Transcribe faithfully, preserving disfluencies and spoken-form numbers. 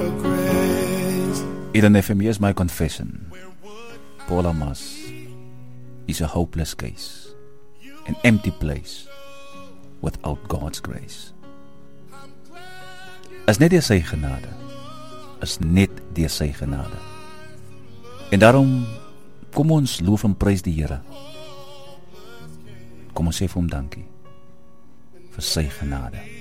for grace. Eden F M is my confession. Paul Amas is a hopeless case, an empty place without God's grace. Is net deur sy genade, is net deur sy genade. En daarom, kom ons loof en prys die Here. Kom ons sê vir hom dankie vir sy genade.